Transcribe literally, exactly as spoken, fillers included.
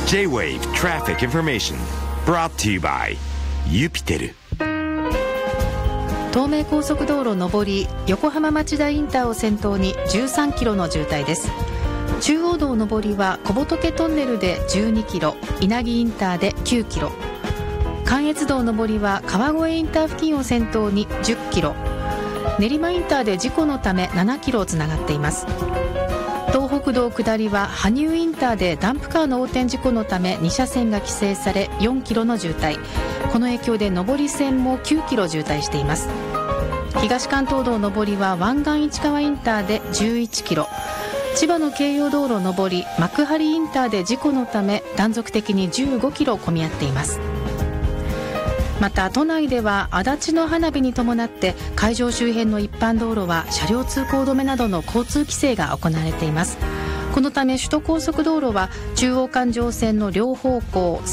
J-Wave Traffic Information brought to you by ユピテル。 東名高速道路上り横浜町田インターを先頭にじゅうさんキロの渋滞です。中央道上りは小仏トンネルでじゅうにキロ、稲城インターできゅうキロ、関越道上りは川越インター付近を先頭にじゅっキロ、練馬インターで事故のためななキロつながっています。東北道下りは羽生インターでダンプカーの横転事故のために車線が規制されよんキロの渋滞、この影響で上り線もきゅうキロ渋滞しています。東関東道上りは湾岸市川インターでじゅういちキロ、千葉の京葉道路上り幕張インターで事故のため断続的にじゅうごキロ混み合っています。また都内では足立の花火に伴って会場周辺の一般道路は車両通行止めなどの交通規制が行われています。このため首都高速道路は中央環状線の両方向